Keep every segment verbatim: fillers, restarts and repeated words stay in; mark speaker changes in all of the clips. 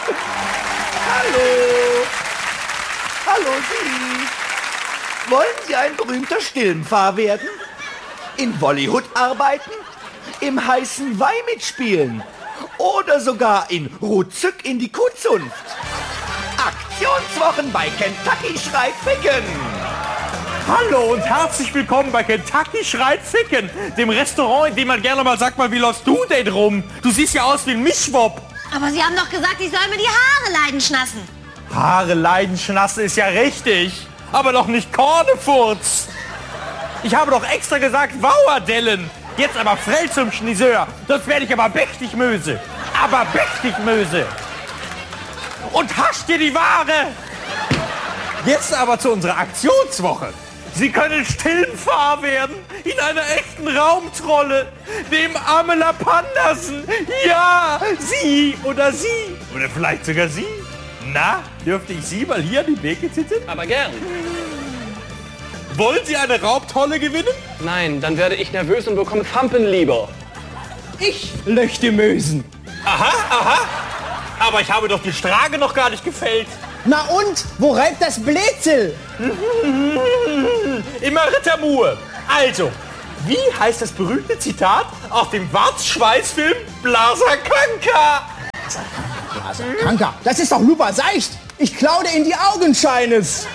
Speaker 1: Hallo. Hallo Sie. Wollen Sie ein berühmter Stillenpfarr werden? In Bollywood arbeiten? Im heißen Weih mitspielen? Oder sogar in Rutzück in die Kuhzunft? Aktionswochen bei Kentucky Schreit Ficken.
Speaker 2: Hallo und herzlich willkommen bei Kentucky Schreit Ficken, dem Restaurant, in dem man gerne mal sagt, mal, wie läufst du denn rum? Du siehst ja aus wie ein Mischwob.
Speaker 3: Aber Sie haben doch gesagt, ich soll mir die Haare leidenschnassen.
Speaker 2: Haare leidenschnassen ist ja richtig, aber doch nicht Kornefurz. Ich habe doch extra gesagt Wauerdellen. Jetzt aber frell zum Schniseur, sonst werde ich aber mächtig Möse. Aber mächtig Möse. Und hasch dir die Ware. Jetzt aber zu unserer Aktionswoche. Sie können Stillenpfarr werden in einer echten Raumtrolle, dem Amela Pandersen. Ja, Sie oder Sie oder vielleicht sogar Sie. Na, dürfte ich Sie mal hier an die Beke sitzen?
Speaker 4: Aber gern.
Speaker 2: Wollen Sie eine Raubtrolle gewinnen?
Speaker 4: Nein, dann werde ich nervös und bekomme Fampen lieber.
Speaker 5: Ich löchte Mösen.
Speaker 2: Aha, aha. Aber ich habe doch die Strage noch gar nicht gefällt.
Speaker 5: Na und? Wo reibt das Bläzel?
Speaker 2: Immer Rittermur. Also, wie heißt das berühmte Zitat aus dem Warzschweißfilm Blaserkanka?
Speaker 5: Blaserkanka, das ist doch Lupa Seicht. Ich klaue dir in die Augenscheines.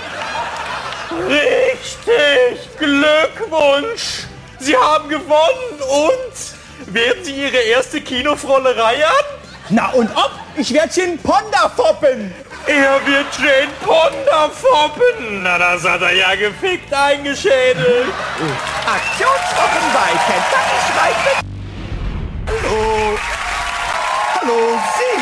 Speaker 2: Richtig! Glückwunsch! Sie haben gewonnen und werden Sie Ihre erste Kinofrolle reiern?
Speaker 5: Na und ob? Ich werde Jane Ponda foppen.
Speaker 2: Er wird Jane Ponda foppen. Na, das hat er ja gefickt eingeschädelt.
Speaker 1: Aktionswochen bei Kentucky Schreit Ficken. Hallo. Hallo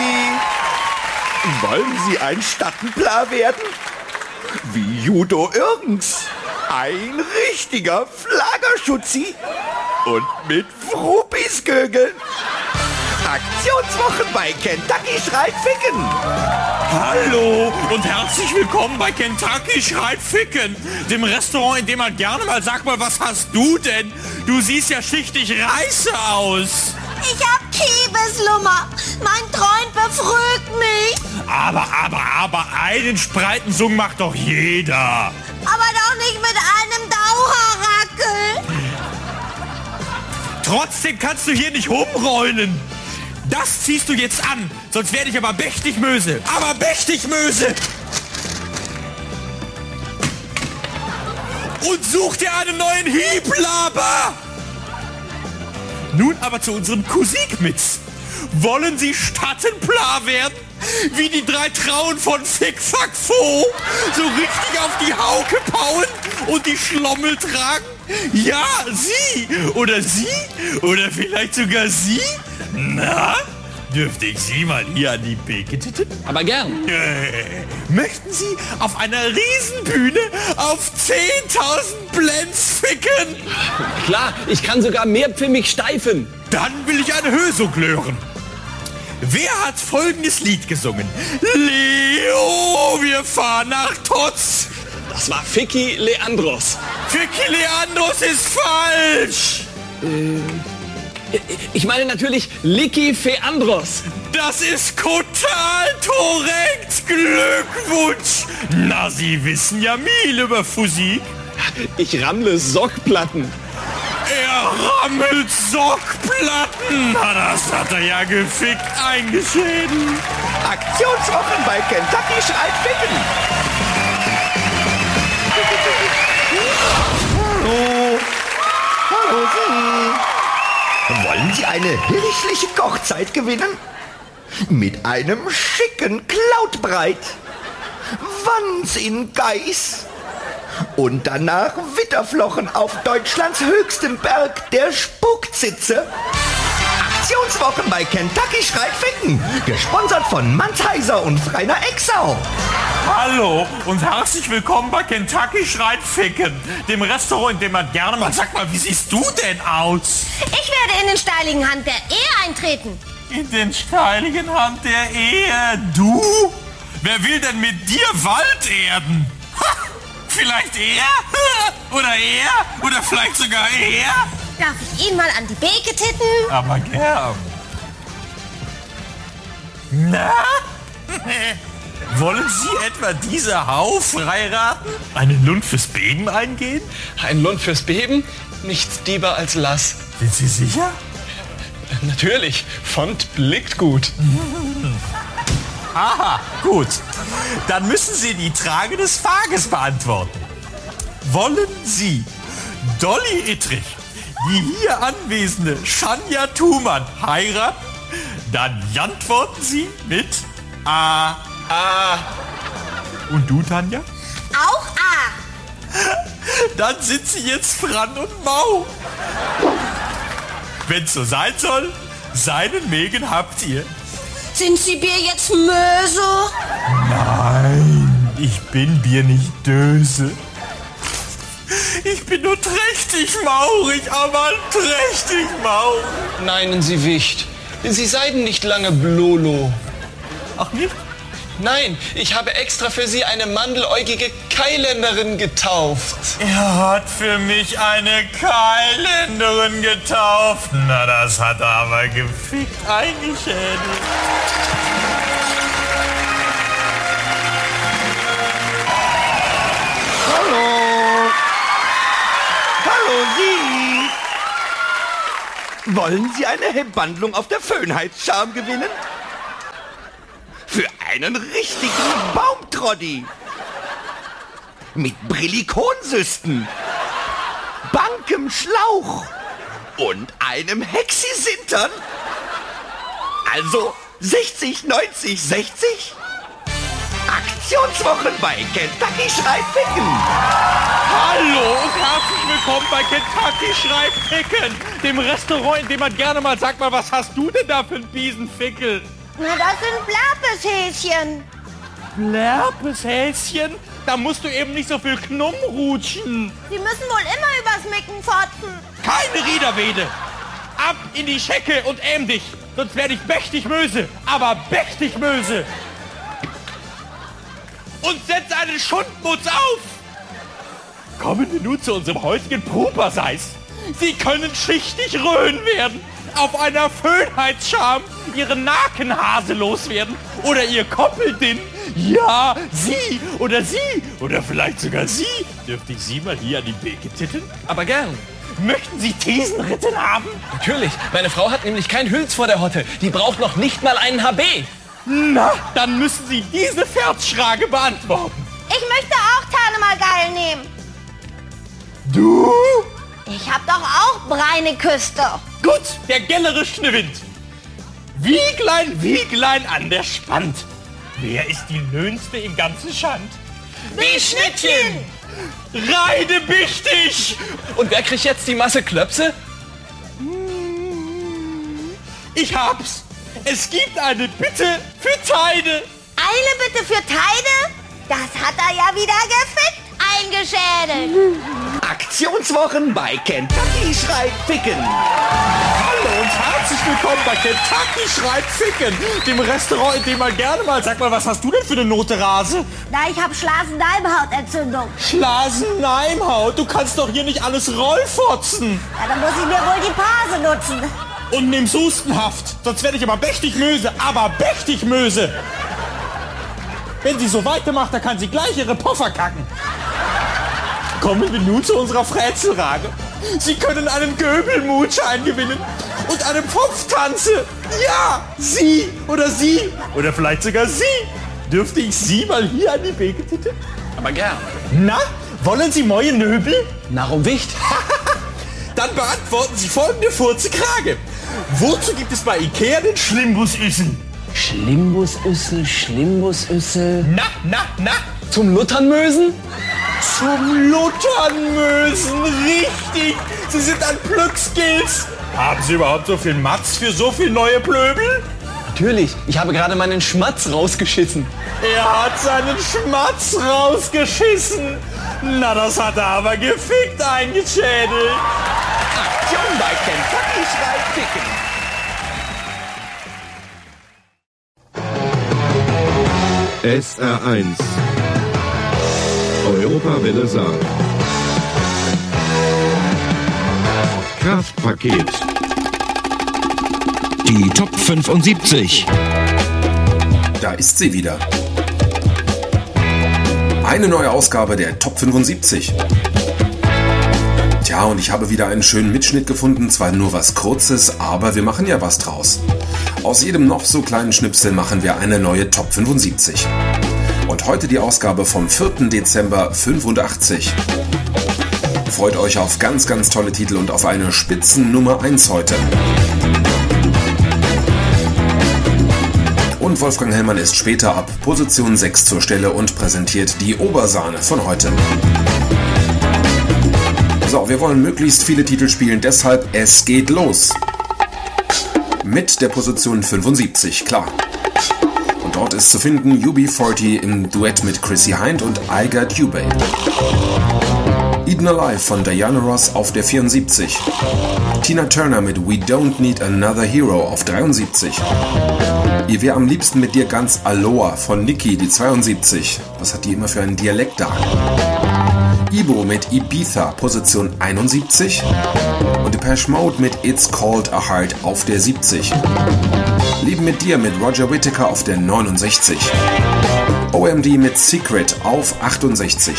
Speaker 1: Sie. Wollen Sie ein Stadtplar werden? Wie Judo Irgens. Ein richtiger Flaggerschutzi. Und mit Fruppisgögeln. Aktionswochen bei Kentucky Schreit Ficken.
Speaker 2: Hallo und herzlich willkommen bei Kentucky Schreit Ficken, dem Restaurant, in dem man gerne mal sagt, mal, was hast du denn? Du siehst ja schichtig reiße aus.
Speaker 3: Ich hab Kiebeslummer. Mein Freund befrügt mich.
Speaker 2: Aber, aber, aber, einen Spreitensung macht doch jeder.
Speaker 3: Aber doch nicht mit einem Dauerrackel.
Speaker 2: Trotzdem kannst du hier nicht rumrollen. Das ziehst du jetzt an, sonst werde ich aber mächtig Möse. Aber mächtig Möse! Und such dir einen neuen Hieblaber! Nun aber zu unserem Cousikmitz. Wollen Sie Stadtenplar werden? Wie die drei Trauen von Fick Fuck Fo? So richtig auf die Hauke pauen und die Schlommel tragen? Ja, Sie! Oder Sie? Oder vielleicht sogar Sie? Na? Dürfte ich Sie mal hier an die Beke titten?
Speaker 4: Aber gern.
Speaker 2: Äh, möchten Sie auf einer Riesenbühne auf zehntausend Blends ficken?
Speaker 4: Klar, ich kann sogar mehrpfimmig steifen.
Speaker 2: Dann will ich eine Hösung hören. Wer hat folgendes Lied gesungen? Leo, wir fahren nach Totz.
Speaker 4: Das war Ficky Leandros.
Speaker 2: Ficky Leandros ist falsch.
Speaker 4: Äh, ich meine natürlich Licky Feandros.
Speaker 2: Das ist total korrekt. Glückwunsch. Na, Sie wissen ja viel über Physik.
Speaker 4: Ich rammle Sockplatten.
Speaker 2: Er rammelt Sockplatten. Na, das hat er ja gefickt eingeschädelt.
Speaker 1: Aktionswochen bei Kentucky Schreit Ficken. Hallo. Hallo Sie. Wollen Sie eine kirchliche Kochzeit gewinnen? Mit einem schicken Cloudbreit. Wanns in Geiß. Und danach Witterflochen auf Deutschlands höchstem Berg, der Spuckzitze. Aktionswochen bei Kentucky Schreit Ficken. Gesponsert von Mannsheiser und Freiner Exau.
Speaker 2: Hallo und herzlich willkommen bei Kentucky Schreit Ficken, dem Restaurant, in dem man gerne mal sagt, mal, wie siehst du denn aus?
Speaker 3: Ich werde in den steiligen Hand der Ehe eintreten.
Speaker 2: In den steiligen Hand der Ehe? Du? Wer will denn mit dir Wald erden? Ha, vielleicht er? Oder er? Oder vielleicht sogar er?
Speaker 3: Darf ich ihn mal an die Beke titten?
Speaker 2: Aber gern. Na? Wollen Sie etwa diese Hauf heiraten? Einen Lund fürs Beben eingehen?
Speaker 4: Ein Lund fürs Beben? Nichts lieber als Lass.
Speaker 2: Sind Sie sicher?
Speaker 4: Natürlich, Font blickt gut.
Speaker 2: Aha, gut. Dann müssen Sie die Frage des Tages beantworten. Wollen Sie Dolly Ittrich, die hier anwesende Shania Thumann, heiraten? Dann antworten Sie mit A.
Speaker 4: Ah,
Speaker 2: Und du, Tanja?
Speaker 3: Auch A.
Speaker 2: Dann sind Sie jetzt Fran und Mau. Wenn's so sein soll, seinen Wegen habt ihr.
Speaker 3: Sind Sie Bier jetzt Möse?
Speaker 2: Nein, ich bin Bier nicht Döse. Ich bin nur trächtig maurig, aber trächtig maurig.
Speaker 4: nein, Sie Wicht. Sie seiden nicht lange Blolo.
Speaker 2: Ach nicht?
Speaker 4: Nein, ich habe extra für Sie eine mandeläugige Kailänderin getauft.
Speaker 2: Er hat für mich eine Kailänderin getauft. Na, das hat er aber gefickt eingeschädelt.
Speaker 1: Hallo! Hallo, Sie! Wollen Sie eine Hebandlung auf der Föhnheitsscham gewinnen? Für einen richtigen Baumtroddy! Mit Brillikonsüsten, bankem Schlauch und einem Hexisintern? Also sechzig, neunzig, sechzig? Aktionswochen bei Kentucky Schreit Ficken!
Speaker 2: Hallo und herzlich willkommen bei Kentucky Schreit Ficken, dem Restaurant, in dem man gerne mal sagt, mal, was hast du denn da für einen Biesenfickel?
Speaker 3: Na, das sind Blapeshäschen.
Speaker 2: Blärpeshäschen? Da musst du eben nicht so viel Knumm rutschen.
Speaker 3: Sie müssen wohl immer übers Micken fotzen.
Speaker 2: Keine Riederwede. Ab in die Schecke und ähm dich, sonst werde ich mächtig böse, aber mächtig böse. Und setz einen Schundmutz auf. Kommen wir nun zu unserem heutigen Properseis. Sie können schichtig röhen werden, auf einer Föhnheitsscham ihren Nakenhase loswerden oder ihr Koppeldinn. Ja, Sie oder Sie oder vielleicht sogar Sie. Dürfte ich Sie mal hier an die Beke titten?
Speaker 4: Aber gern.
Speaker 2: Möchten Sie Thesenritten haben?
Speaker 4: Natürlich, meine Frau hat nämlich kein Hülz vor der Hotte. Die braucht noch nicht mal einen H B.
Speaker 2: Na, dann müssen Sie diese Pferdsschrage beantworten.
Speaker 3: Ich möchte auch Tanemal nehmen.
Speaker 2: Du?
Speaker 3: Ich hab doch auch Breine Küste.
Speaker 2: Gut, der gellerischne Wind. Wieglein, Wieglein an der Spand. Wer ist die Löhnste im ganzen Schand?
Speaker 3: Die Schnittchen.
Speaker 2: Reide bichtig!
Speaker 4: Und wer kriegt jetzt die Masse Klöpse?
Speaker 2: Ich hab's. Es gibt eine Bitte für Teide.
Speaker 3: Eine Bitte für Teide? Das hat er ja wieder gefickt eingeschädelt.
Speaker 1: Aktionswochen bei Kentucky Schreit Ficken!
Speaker 2: Hallo und herzlich willkommen bei Kentucky Schreit Ficken, dem Restaurant, in dem man gerne mal... Sag mal, was hast du denn für eine Note Rase?
Speaker 3: Na, ich hab Schlasenleimhautentzündung.
Speaker 2: Schlasenleimhaut, du kannst doch hier nicht alles rollfotzen.
Speaker 3: Ja, dann muss ich mir wohl die Pase nutzen.
Speaker 2: Und nimm's Hustenhaft, sonst werde ich aber mächtig Möse, aber mächtig Möse. Wenn sie so weitermacht, dann kann sie gleich ihre Poffer kacken. Kommen wir nun zu unserer Frätzelrage. Sie können einen Göbelmutschein gewinnen und eine Pfropftanze. Ja, Sie oder Sie oder vielleicht sogar Sie. Dürfte ich Sie mal hier an die Beke titten?
Speaker 4: Aber gern.
Speaker 2: Na, wollen Sie neue Nöbel?
Speaker 4: Narum Wicht?
Speaker 2: Dann beantworten Sie folgende Furze-Krage. Wozu gibt es bei Ikea den Schlimbusüssel?
Speaker 4: Schlimbusüssel, Schlimbusüssel.
Speaker 2: Na, na, na,
Speaker 4: Zum Luthernmösen?
Speaker 2: zum Luthernmösen, richtig. Sie sind ein Glückskills. Haben Sie überhaupt so viel Matz für so viel neue Plöbel?
Speaker 4: Natürlich, ich habe gerade meinen Schmatz rausgeschissen.
Speaker 2: Er hat seinen Schmatz rausgeschissen. Na, das hat er aber gefickt eingeschädelt.
Speaker 1: Aktion bei Kentucky Schreit Ficken!
Speaker 6: S R eins Europawelle Saar. Kraftpaket.
Speaker 7: Die Top fünfundsiebzig. da ist sie wieder. Eine neue Ausgabe der Top fünfundsiebzig. Tja, und ich habe wieder einen schönen Mitschnitt gefunden, zwar nur was Kurzes, aber wir machen ja was draus. Aus jedem noch so kleinen Schnipsel machen wir eine neue Top fünfundsiebzig. Und heute die Ausgabe vom vierten Dezember fünfundachtzig. Freut euch auf ganz, ganz tolle Titel und auf eine Spitzen Nummer eins heute. Und Wolfgang Hellmann ist später ab Position sechs zur Stelle und präsentiert die Obersahne von heute. So, wir wollen möglichst viele Titel spielen, deshalb es geht los. Mit der Position fünfundsiebzig, klar. Und dort ist zu finden U B vierzig im Duett mit Chrissy Hynde und I Got You Babe. Eaten Alive von Diana Ross auf der vierundsiebzig. Tina Turner mit We Don't Need Another Hero auf dreiundsiebzig. Ihr wär am liebsten mit dir ganz Aloha von Nicki, die zweiundsiebzig. Was hat die immer für einen Dialekt da? Ibo mit Ibiza, Position einundsiebzig. Und Depeche Mode mit It's Called a Heart auf der siebzig. Leben mit dir mit Roger Whittaker auf der neunundsechzig. O M D mit Secret auf achtundsechzig.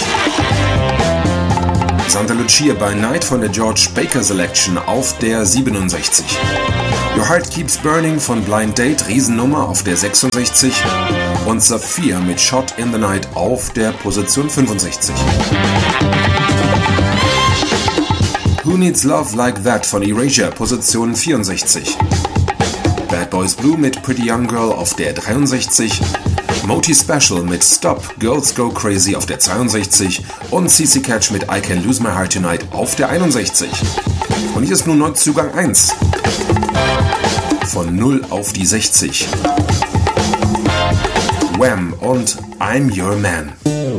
Speaker 7: Santa Lucia by Night von der George Baker Selection auf der siebenundsechzig. Your Heart Keeps Burning von Blind Date, Riesennummer auf der sechsundsechzig. Und Saphir mit Shot in the Night auf der Position fünfundsechzig. Who Needs Love Like That von Erasure, Position vierundsechzig. Bad Boys Blue mit Pretty Young Girl auf der dreiundsechzig. Moti Special mit Stop, Girls Go Crazy auf der zweiundsechzig und C C Catch mit I Can Lose My Heart Tonight auf der einundsechzig. Und hier ist nun Neuzugang eins. Von null auf die sechzig. Wham und I'm Your Man.